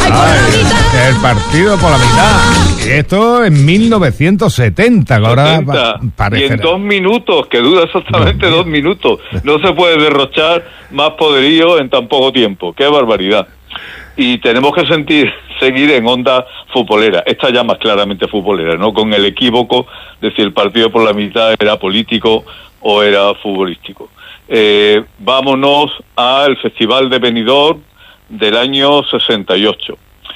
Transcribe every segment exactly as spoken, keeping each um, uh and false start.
El partido por la mitad. Esto en mil novecientos setenta, ahora setenta, parece. Y en dos minutos, que dura exactamente dos, dos minutos. No se puede derrochar más poderío en tan poco tiempo. ¡Qué barbaridad! Y tenemos que sentir, seguir en onda futbolera. Esta ya más claramente futbolera, no con el equívoco de si el partido por la mitad era político o era futbolístico. Eh, vámonos al Festival de Benidorm del año sesenta y ocho.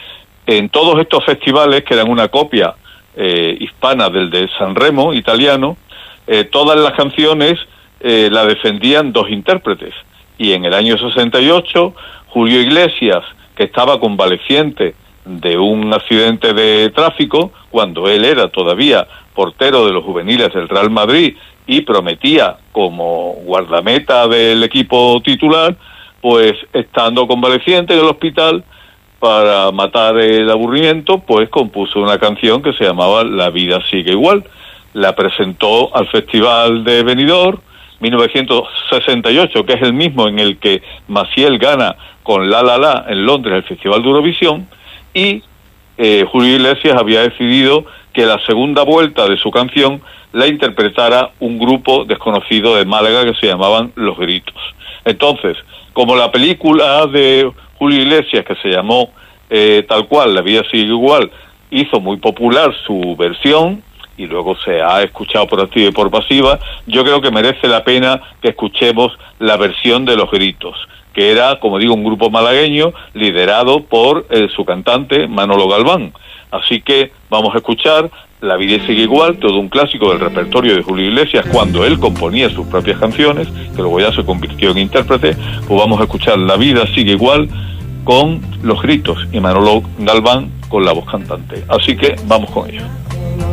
En todos estos festivales, que eran una copia eh, hispana del de San Remo, italiano, eh, todas las canciones eh, la defendían dos intérpretes. Y en el año sesenta y ocho, Julio Iglesias, que estaba convaleciente de un accidente de tráfico, cuando él era todavía portero de los juveniles del Real Madrid y prometía como guardameta del equipo titular, pues estando convaleciente en el hospital, para matar el aburrimiento, pues compuso una canción que se llamaba La vida sigue igual. La presentó al Festival de Benidorm, mil novecientos sesenta y ocho, que es el mismo en el que Maciel gana con La La La en Londres el Festival de Eurovisión, y eh, Julio Iglesias había decidido que la segunda vuelta de su canción la interpretara un grupo desconocido de Málaga que se llamaban Los Gritos. Entonces, como la película de Julio Iglesias, que se llamó eh, tal cual, La vida sigue igual, hizo muy popular su versión, y luego se ha escuchado por activa y por pasiva, yo creo que merece la pena que escuchemos la versión de Los Gritos, que era, como digo, un grupo malagueño liderado por eh, su cantante Manolo Galván. Así que vamos a escuchar La vida sigue igual, todo un clásico del repertorio de Julio Iglesias cuando él componía sus propias canciones, que luego ya se convirtió en intérprete. Pues vamos a escuchar La vida sigue igual con Los Gritos y Manolo Galván con la voz cantante. Así que vamos con ello.